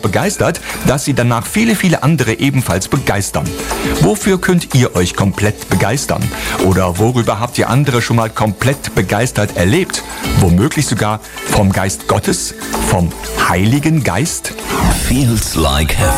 begeistert, dass sie danach viele, viele andere ebenfalls begeistern. Wofür könnt ihr euch komplett begeistern? Oder worüber habt ihr andere schon mal komplett begeistert erlebt? Womöglich sogar vom Geist Gottes? Vom Heiligen Geist? Feels like heaven.